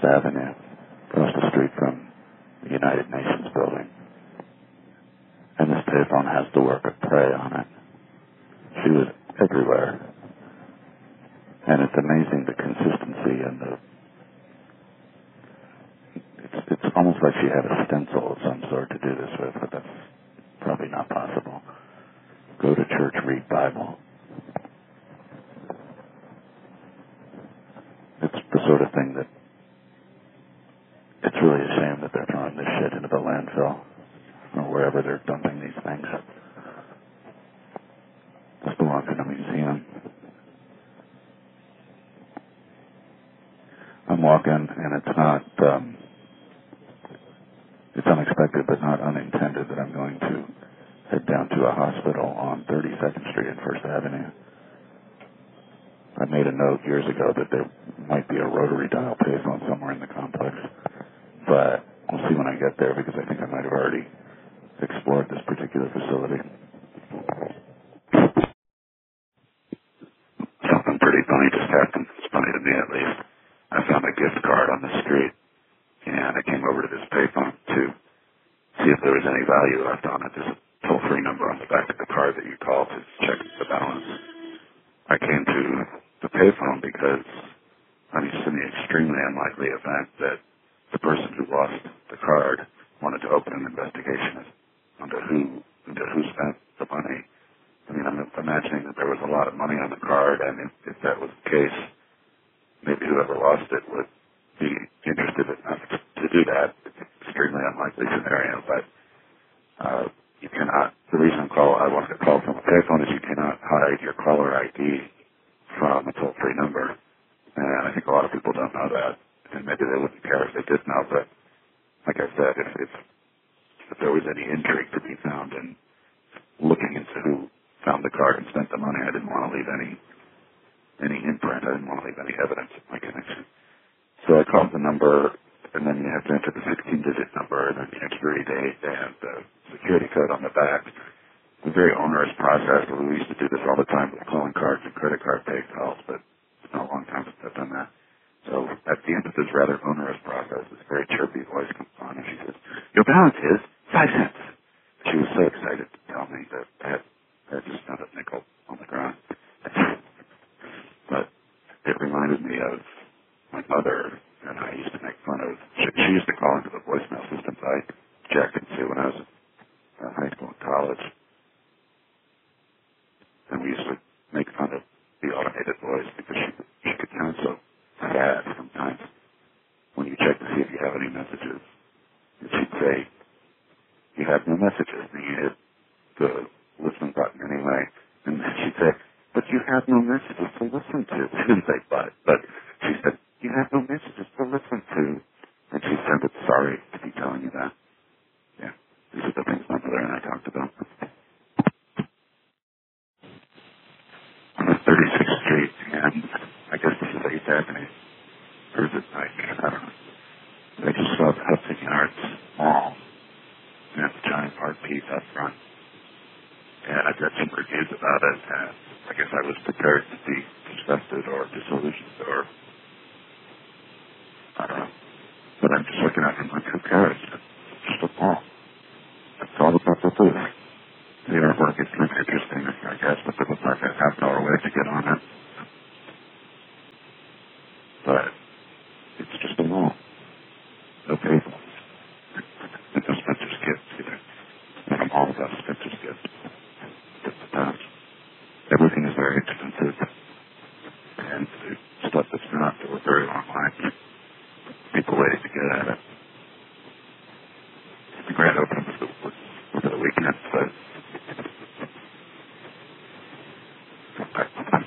First Avenue, across the street from the United Nations building. And this payphone has the work of prey on it. She was everywhere. And it's amazing the consistency and it's almost like she had a stencil of some sort to do this with, but that's probably not possible. Go to church, read Bible. It's the sort of thing that it's really a shame that they're throwing this shit into the landfill or wherever they're dumping these things. This belongs in a museum. I'm walking, and it's not, it's unexpected but not unintended that I'm going to head down to a hospital on 32nd Street and First Avenue. I made a note years ago that there might be a rotary dial payphone somewhere in the complex, but we'll see when I get there because I think I might have already explored this particular facility. Something pretty funny just happened. It's funny to me, at least. I found a gift card on the street, and I came over to this payphone to see if there was any value left on it. There's a toll-free number on the back of the card that you call to check the balance. I came to the payphone because I'm used to the extremely unlikely event that the person who lost the card wanted to open an investigation into who spent the money. I mean, I'm imagining that there was a lot of money on the card, and if that was the case, maybe whoever lost it would be interested enough to do that. It's an extremely unlikely scenario, but you cannot, the reason I wanted to call from a payphone is you cannot hide your caller ID from a toll-free number. And I think a lot of people don't know that, and maybe they wouldn't care if they did know, but like I said, if there was any intrigue to be found in looking into who found the card and spent the money, I didn't want to leave any imprint. I didn't want to leave any evidence of my connection. So I called the number, and then you have to enter the 16-digit number, and then the expiry date, and the security code on the back. It's a very onerous process. We used to do this all the time with calling cards and credit card pay calls, but it's been a long time since I've done that. So at the end of this rather onerous process, this very chirpy voice comes on, and she says, "Your balance is 5 cents." She was so excited to tell me that I had just found a nickel on the ground. But it reminded me of my mother, and I used to make fun of. She used to call into the voicemail systems I jacked into when I was in high school and college. And we used to make fun of the automated voice because she could sound so sad sometimes when you check to see if you have any messages. And she'd say, "You have no messages." And you hit the listen button anyway. And then she'd say, "But you have no messages to listen to." She didn't say but she said, "You have no messages to listen to." And she sounded sorry to be telling you that. Yeah, these are the things my mother and I talked about. I'm on 36th Street, and I guess this is 8th Avenue. Or is it like, I don't know. I just saw the Hudson Yards Mall, and it's a giant art piece up front. And I've got some reviews about it, and I guess I was prepared to be disgusted or disillusioned or, I don't know. But I'm just looking at it and like, who cares? It's just a mall. That's all about the booth. The artwork is looks interesting, I guess, but it looks like a half-hour way to get on it. But it's just a mall. No people. And no Spencer's Gifts either. Not a mall without Spencer's Gifts. Everything is very expensive. And the stuff that's not, there were very long lines. People waiting to get at it. The grand opening was over the weekend, but I'm